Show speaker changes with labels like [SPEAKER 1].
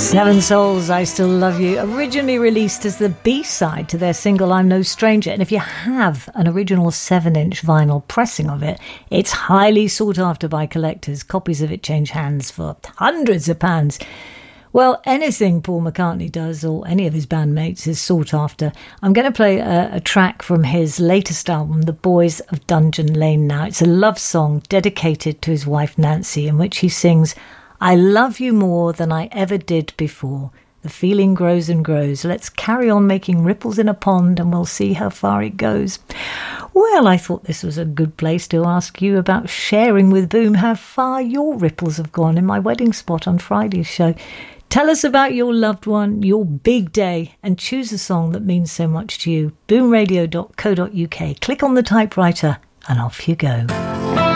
[SPEAKER 1] Seven Souls, I Still Love You, originally released as the B-side to their single I'm No Stranger. And if you have an original 7-inch vinyl pressing of it, it's highly sought after by collectors. Copies of it change hands for hundreds of pounds. Well, anything Paul McCartney does, or any of his bandmates, is sought after. I'm going to play a track from his latest album, The Boys of Dungeon Lane now. It's a love song dedicated to his wife Nancy, in which he sings, I love you more than I ever did before. The feeling grows and grows. Let's carry on making ripples in a pond and we'll see how far it goes. Well, I thought this was a good place to ask you about sharing with Boom how far your ripples have gone in my wedding spot on Friday's show. Tell us about your loved one, your big day, and choose a song that means so much to you. boomradio.co.uk. Click on the typewriter and off you go.